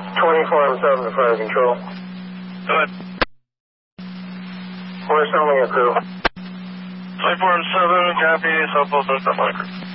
24-7 to fire control. Go ahead. We're assembling a crew. 24-7, copy, cell phone, stop moniker.